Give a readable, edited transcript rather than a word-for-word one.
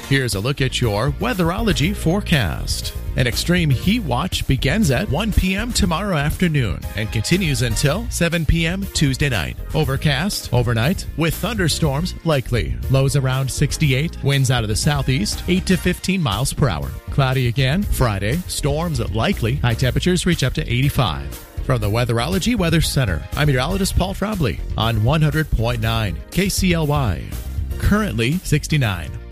Here's a look at your weatherology forecast. An extreme heat watch begins at 1 p.m. tomorrow afternoon and continues until 7 p.m. Tuesday night. Overcast overnight with thunderstorms likely. Lows around 68, winds out of the southeast, 8 to 15 miles per hour. Cloudy again Friday, storms likely. High temperatures reach up to 85. From the Weatherology Weather Center, I'm meteorologist Paul Trombley on 100.9 KCLY. Currently 69.